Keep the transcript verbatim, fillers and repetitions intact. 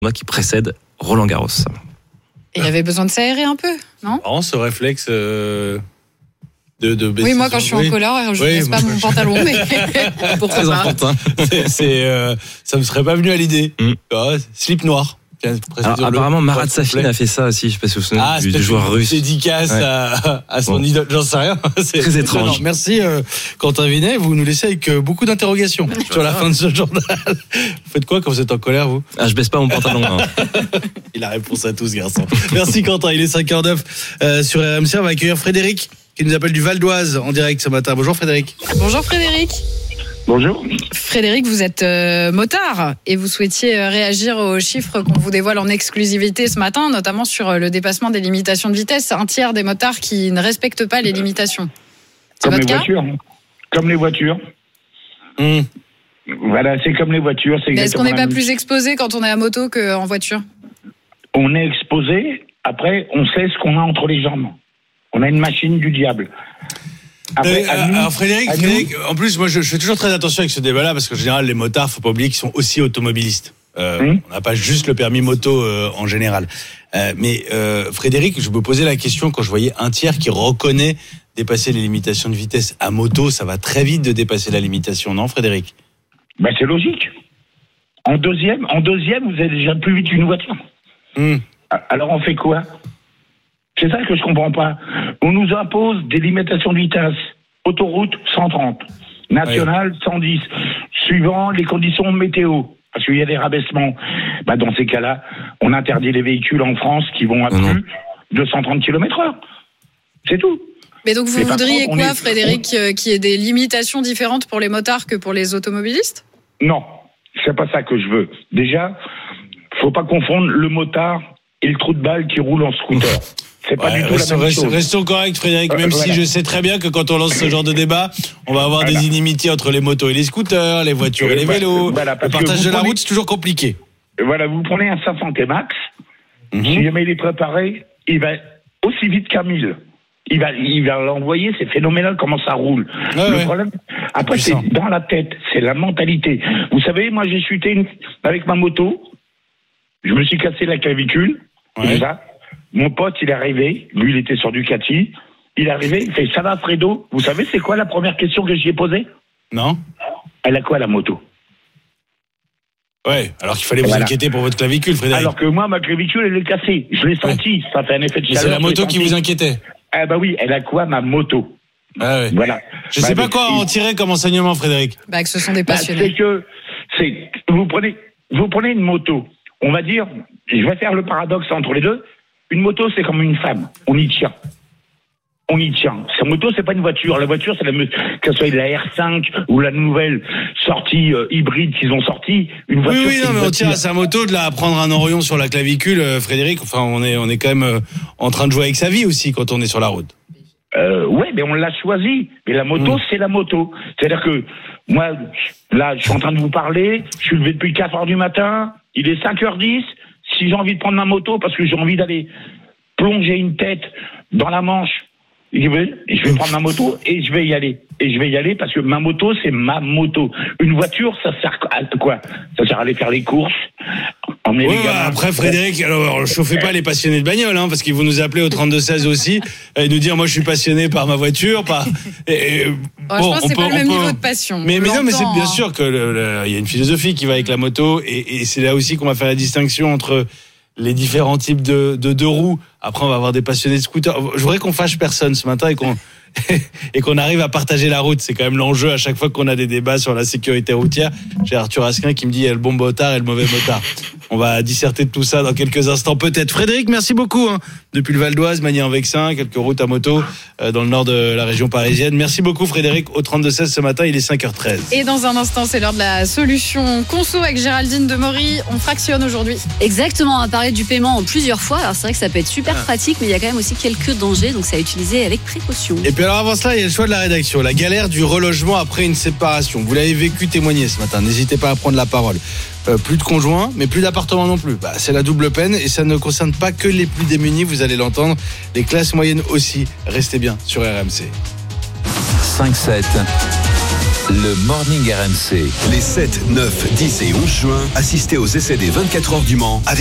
Moi qui précède Roland Garros. Et il avait besoin de s'aérer un peu, non ? Marrant ce réflexe euh, de, de baisser. Oui, moi quand je suis en colère, je ne oui, laisse pas mon pantalon, mais pourquoi Très pas. important. C'est, c'est, euh, ça me serait pas venu à l'idée. Mm. Ah, slip noir. Tiens, Alors, apparemment, Marat Safin a fait ça aussi. Je ne sais pas si vous vous souvenez ah, du, du joueur russe. Dédicace Ouais. à, à son Bon. idole, j'en sais rien. C'est Très étrange. étonnant. Merci euh, Quentin Vinet, vous nous laissez avec euh, beaucoup d'interrogations sur la fin de ce journal. Vous faites quoi quand vous êtes en colère, vous ? Ah, je baisse pas mon pantalon. Hein. Il a réponse à tous, ce garçon. Merci Quentin, il est cinq heures neuf euh, sur R M C. On va accueillir Frédéric qui nous appelle du Val d'Oise en direct ce matin. Bonjour Frédéric. Bonjour Frédéric. Bonjour. Frédéric, vous êtes euh, motard et vous souhaitiez euh, réagir aux chiffres qu'on vous dévoile en exclusivité ce matin, notamment sur euh, le dépassement des limitations de vitesse. Un tiers des motards qui ne respectent pas les limitations. C'est Comme votre les cas ? voitures. Comme les voitures. Mmh. Voilà, c'est comme les voitures. C'est Mais est-ce qu'on exactement n'est la pas même plus chose. exposé quand on est à moto qu'en voiture ? On est exposé. Après, on sait ce qu'on a entre les jambes. On a une machine du diable. Après, Euh, à nous- alors Frédéric, à nous- Frédéric, en plus moi je, je fais toujours très attention avec ce débat-là parce qu'en général les motards, faut pas oublier qu'ils sont aussi automobilistes. Euh, Mmh. On n'a pas juste le permis moto euh, en général. Euh, mais euh, Frédéric, je me posais la question quand je voyais un tiers qui reconnaît dépasser les limitations de vitesse à moto, ça va très vite de dépasser la limitation, non Frédéric ? Ben, c'est logique. En deuxième, en deuxième, vous êtes déjà plus vite qu'une voiture. Mmh. Alors on fait quoi ? C'est ça que je comprends pas. On nous impose des limitations de vitesse. Autoroute cent trente, nationale cent dix, suivant les conditions météo. Parce qu'il y a des rabaissements. Bah, dans ces cas-là, on interdit les véhicules en France qui vont à Non, plus de cent trente kilomètres heure. C'est tout. Mais donc vous Mais par voudriez contre, on quoi, est- Frédéric, euh, qu'il y ait des limitations différentes pour les motards que pour les automobilistes ? Non, c'est pas ça que je veux. Déjà, faut pas confondre le motard et le trou de balle qui roule en scooter. C'est pas Ouais, du tout restons, la même restons- chose. restons corrects Frédéric, Euh, même voilà. si je sais très bien que quand on lance ce genre de débat, on va avoir Voilà. des inimitiés entre les motos et les scooters, les voitures et les Voilà, vélos. voilà, Le parce que partage vous de la prenez- route, c'est toujours compliqué. Voilà, vous prenez un cinq cents T-Max, Mhm. si jamais il est préparé, il va aussi vite qu'un mille. Il va, il va l'envoyer, c'est phénoménal comment ça roule. Ouais, le ouais. problème, après, c'est Puissant. dans la tête, c'est la mentalité. Vous savez, moi, j'ai chuté une- avec ma moto, je me suis cassé la clavicule, Ouais. déjà. Mon pote, il est arrivé, lui, il était sur Ducati, il est arrivé, il fait « Ça va, Fredo ?» Vous savez, c'est quoi la première question que j'y ai posée ? Non ? Elle a quoi, la moto ? Ouais, alors qu'il fallait vous Voilà. inquiéter pour votre clavicule, Frédéric. Alors que moi, ma clavicule, elle est cassée. Je l'ai senti, ça fait un effet de Mais chaleur. c'est la je l'ai moto qui senti. vous inquiétait. Ah bah oui, elle a quoi, ma moto ? Ah ouais. Voilà. Je Bah, sais pas donc, quoi en il- tirer comme enseignement, Frédéric. Bah, que ce sont des bah, passionnés. c'est que, c'est, vous prenez, vous prenez une moto. On va dire, je vais faire le paradoxe entre les deux. Une moto, c'est comme une femme. On y tient. On y tient. Sa moto, c'est pas une voiture. La voiture, c'est la, me- que ce soit la R cinq ou la nouvelle sortie euh, hybride qu'ils ont sortie. Une Oui, voiture. oui, c'est non, une mais on voiture. tire à sa moto de là à prendre un enroyon sur la clavicule, euh, Frédéric. Enfin, on est, on est quand même euh, en train de jouer avec sa vie aussi quand on est sur la route. Euh, ouais, mais on l'a choisi. Mais la moto, Mm. c'est la moto. C'est-à-dire que moi, là, je suis en train de vous parler. Je suis levé depuis quatre heures du matin. Il est cinq heures dix. Si j'ai envie de prendre ma moto parce que j'ai envie d'aller plonger une tête dans la Manche, je vais, je vais prendre ma moto et je vais y aller. Et je vais y aller parce que ma moto, c'est ma moto. Une voiture, ça sert à quoi ? Ça sert à aller faire les courses. emmener Ouais, les gamins. après Frédéric, alors chauffez pas les passionnés de bagnole, hein, parce qu'ils vont nous appeler au trente-deux seize aussi et nous dire moi je suis passionné par ma voiture, par. Et, et, Ouais, bon, je pense que on c'est peut- pas le on même peut- niveau de passion. Mais, On mais non, mais c'est l'entend, bien hein. sûr que le- le- il y a une philosophie qui va avec la moto et, et c'est là aussi qu'on va faire la distinction entre les différents types de, de deux roues. Après, on va avoir des passionnés de scooters. Je voudrais qu'on fâche personne ce matin et qu'on et qu'on arrive à partager la route. C'est quand même l'enjeu à chaque fois qu'on a des débats sur la sécurité routière. J'ai Arthur Asquin qui me dit il y a le bon motard et le mauvais motard. On va disserter de tout ça dans quelques instants peut-être. Frédéric, merci beaucoup. Hein. Depuis le Val d'Oise, Magny-en-Vexin, quelques routes à moto euh, dans le nord de la région parisienne. Merci beaucoup Frédéric. Au trente-deux seize ce matin, il est cinq heures treize. Et dans un instant, c'est l'heure de la solution conso avec Géraldine Demory. On fractionne aujourd'hui. Exactement, on a parlé du paiement en plusieurs fois. Alors c'est vrai que ça peut être super pratique, mais il y a quand même aussi quelques dangers, donc c'est à utiliser avec précaution. Et puis alors avant cela, il y a le choix de la rédaction. La galère du relogement après une séparation. Vous l'avez vécu, témoigné ce matin. N'hésitez pas à prendre la parole. Euh, plus de conjoints, mais plus d'appartements non plus. Bah, c'est la double peine et ça ne concerne pas que les plus démunis, vous allez l'entendre. Les classes moyennes aussi. Restez bien sur R M C. cinq sept. Le Morning R M C. Les sept, neuf, dix et onze juin, assistez aux essais des vingt-quatre heures du Mans avec